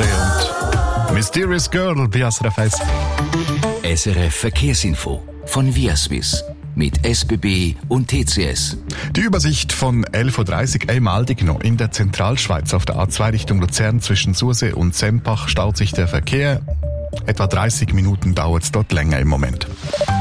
André und Mysterious Girl bei SRF 1. SRF Verkehrsinfo von Viaswiss mit SBB und TCS. Die Übersicht von 11.30 Uhr Maldig noch. In der Zentralschweiz auf der A2 Richtung Luzern zwischen Sursee und Sempach staut sich der Verkehr. Etwa 30 Minuten dauert es dort länger im Moment.